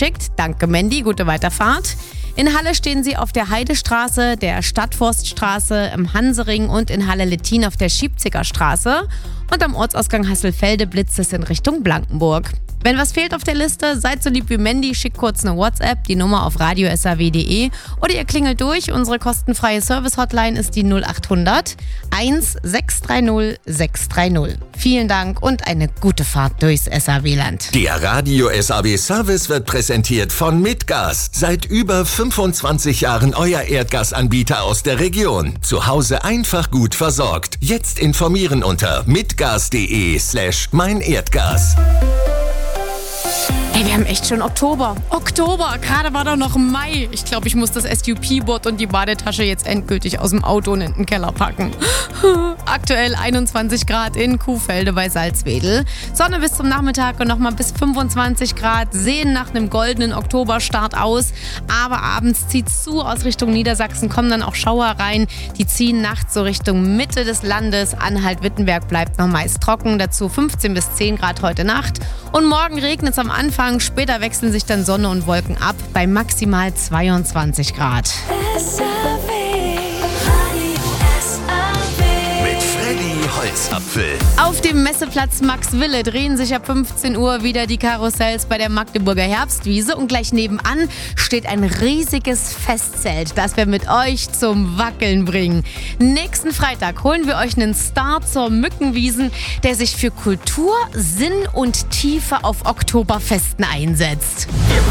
geschickt. Danke, Mandy. Gute Weiterfahrt. In Halle stehen sie auf der Heidestraße, der Stadtforststraße, im Hansering und in Halle-Lettin auf der Schiebziger Straße. Und am Ortsausgang Hasselfelde blitzt es in Richtung Blankenburg. Wenn was fehlt auf der Liste, seid so lieb wie Mandy, schickt kurz eine WhatsApp, die Nummer auf radio.saw.de oder ihr klingelt durch. Unsere kostenfreie Service-Hotline ist die 0800 1630 630. Vielen Dank und eine gute Fahrt durchs SAW-Land. Der Radio SAW Service wird präsentiert von Mitgas. Seit über 25 Jahren euer Erdgasanbieter aus der Region. Zu Hause einfach gut versorgt. Jetzt informieren unter mitgas.de/meinerdgas. Ey, wir haben echt schon Oktober. Gerade war doch noch Mai. Ich glaube, ich muss das SUP-Board und die Badetasche jetzt endgültig aus dem Auto und in den Keller packen. Aktuell 21 Grad in Kuhfelde bei Salzwedel. Sonne bis zum Nachmittag und nochmal bis 25 Grad. Sehen nach einem goldenen Oktoberstart aus. Aber abends zieht's zu aus Richtung Niedersachsen. Kommen dann auch Schauer rein. Die ziehen nachts so Richtung Mitte des Landes. Anhalt-Wittenberg bleibt noch meist trocken. Dazu 15 bis 10 Grad heute Nacht. Und morgen regnet es am Anfang. Später wechseln sich dann Sonne und Wolken ab bei maximal 22 Grad. Mit Freddy Holzapfel. Auf dem Messeplatz Maxwille drehen sich ab 15 Uhr wieder die Karussells bei der Magdeburger Herbstwiese und gleich nebenan steht ein riesiges Festzelt, das wir mit euch zum Wackeln bringen. Nächsten Freitag holen wir euch einen Star zur Mückenwiesen, der sich für Kultur, Sinn und Tiefe auf Oktoberfesten einsetzt.